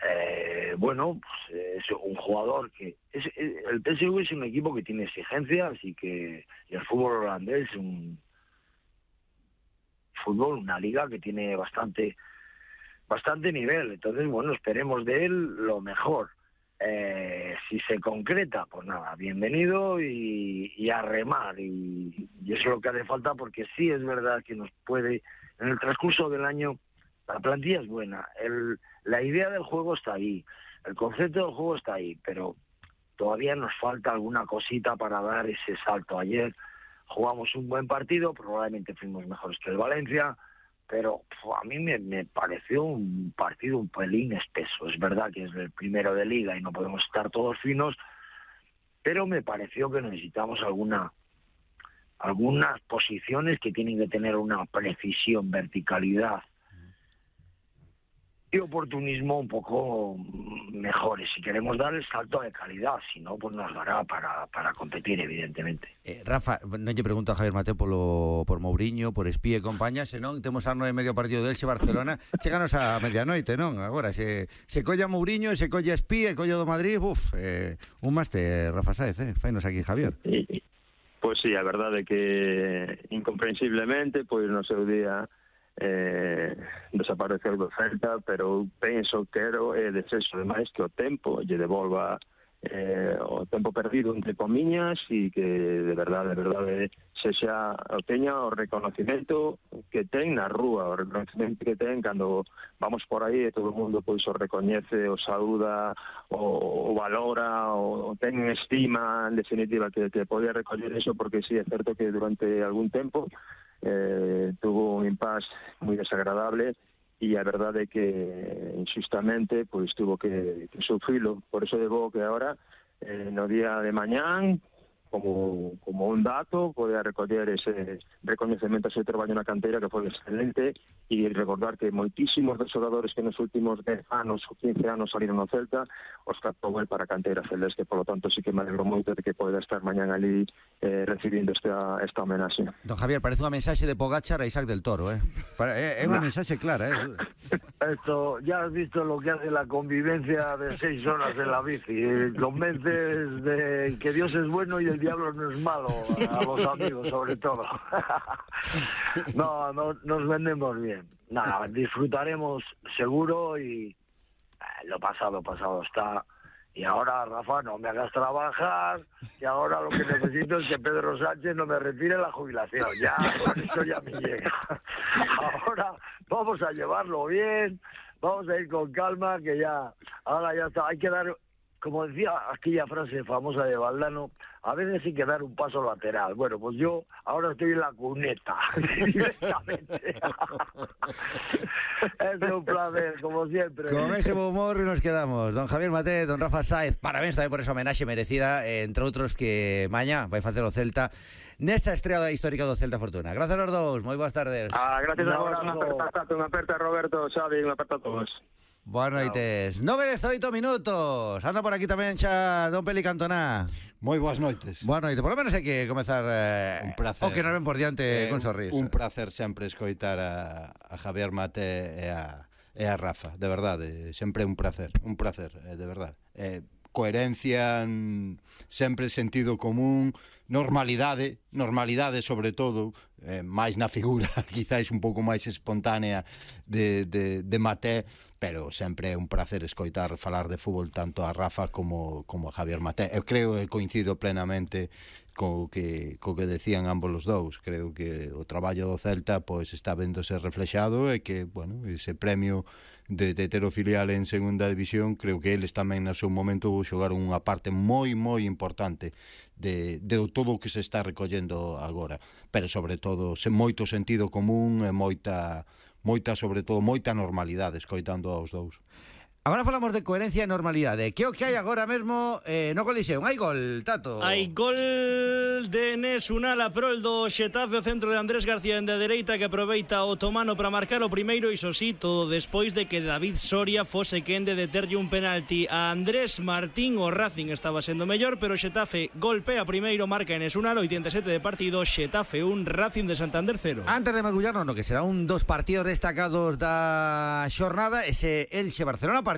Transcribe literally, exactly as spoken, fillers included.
eh, bueno, pues es un jugador que... Es, el P S V es un equipo que tiene exigencias y que y el fútbol holandés es un fútbol, una liga que tiene bastante bastante nivel. Entonces, bueno, esperemos de él lo mejor. Eh, si se concreta, pues nada, bienvenido y, y a remar. Y, y eso es lo que hace falta, porque sí es verdad que nos puede, en el transcurso del año, la plantilla es buena, el, la idea del juego está ahí, el concepto del juego está ahí, pero todavía nos falta alguna cosita para dar ese salto. Ayer jugamos un buen partido, probablemente fuimos mejores que el Valencia, pero pf, a mí me, me pareció un partido un pelín espeso. Es verdad que es el primero de liga y no podemos estar todos finos, pero me pareció que necesitamos alguna algunas posiciones que tienen que tener una precisión, verticalidad y oportunismo un poco mejores si queremos dar el salto de calidad. Si no, pues nos dará para, para competir, evidentemente. eh, Rafa, non lle pregunto a Javier Mateo polo, por Mourinho, por Espí e compañía, senón temos a nove e medio partido del Elche Barcelona, cheganos a medianoite, non? Agora, se, se colla Mourinho, se colla Espí e colla do Madrid, uf, eh, un máster, Rafa Sáez, eh? Fainos aquí, Javier. E, pois sí, a verdade é que incomprensiblemente, pois no seu día eh, desapareceu do Celta, pero penso que era é desexo demais que o tempo lle devolva eh, o tempo perdido entre comiñas e que de verdade, de verdade se xa o teña o reconocimento que ten na rúa, o reconocimento que ten cando vamos por aí e todo o mundo pois o recoñece, o saúda, o, o valora, o, o ten estima, en definitiva, que, que podía recoller eso, porque sí, é certo que durante algún tempo Eh, tuvo un impasse moi desagradable e a verdade é que injustamente pois tuvo que, que sufrilo. Por eso debo que agora eh, no día de mañán como, como un dato poder recoller ese reconocemento a ese traballo na canteira que foi excelente, e recordar que moitísimos dos xogadores que nos últimos dez anos ou quince anos saliron no Celta os captou el para a canteira celeste. Por lo tanto sí que me alegro moito de que poida estar mañán ali eh, recibindo esta, esta homenaxe. Don Javier, parece unha mensaxe de Pogačar a Isaac del Toro, eh? Para, é, é unha mensaxe clara, eh? Esto, ya has visto lo que hace la convivencia de seis horas en la bici. Eh, convences de que Dios es bueno y el diablo no es malo, a los amigos sobre todo. no, no, nos vendemos bien. Nada, disfrutaremos seguro y eh, lo pasado, pasado está. Y ahora, Rafa, no me hagas trabajar, y ahora lo que necesito es que Pedro Sánchez no me retire la jubilación. Ya, con eso ya me llega. Ahora vamos a llevarlo bien, vamos a ir con calma, que ya, ahora ya está. Hay que dar, como decía aquella frase famosa de Valdano, a veces hay que dar un paso lateral. Bueno, pues yo ahora estoy en la cuneta, directamente. Es un placer, como siempre. Con ese buen humor nos quedamos. Don Javier Mate, don Rafa Sáez, parabéns tamén por esa homenaxe merecida, entre outros que mañá vai facer o Celta nesa estreada histórica do Celta Fortuna. Gracias a los dous, moi boas tardes. Ah, gracias a vos, unha aperta, unha aperta Roberto, Xavi, unha aperta a todos. Boas noites, nove e dezoito minutos. Anda por aquí tamén xa don Peli Cantona. Moi boas noites. Boas noites, por lo menos hai que comezar eh, un placer. O que nos ven por diante eh, con sorriso. Un placer sempre escoitar a, a Javier Mate e a, e a Rafa, de verdade, sempre un placer, un placer, eh, de verdade. Eh, coherencia, sempre sentido común, normalidade, normalidade sobre todo, eh, máis na figura, quizáis un pouco máis espontánea de, de, de Mate, pero sempre é un placer escoitar falar de fútbol tanto a Rafa como, como a Javier Mate. Eu creo que coincido plenamente co que, co que decían ambos os dous. Creo que o traballo do Celta pois está vendose reflexado e que, bueno, ese premio de, de ter o filial en segunda división, creo que eles tamén no seu momento xogaron unha parte moi, moi importante de, de todo o que se está recollendo agora, pero sobre todo sen moito sentido común e moita, moita sobre todo, moita normalidade escoitando aos dous. Agora falamos de coherencia e normalidade. Que o que hai agora mesmo eh, no Coliseo? Hai gol, Tato? Hai gol de Enes Unal a prol do Xetafe, o centro de Andrés García en de dereita, que aproveita o otomano para marcar o primeiro, iso sí, todo despois de que David Soria fose quen de deterlle un penalti a Andrés Martín. O Racing estaba sendo mellor, pero o Xetafe golpea primeiro, marca Enes Unal, oitenta e sete de partido, Xetafe un, Racing de Santander cero. Antes de mergullarnos no que será un dos partidos destacados da xornada, ese Elche Barcelona,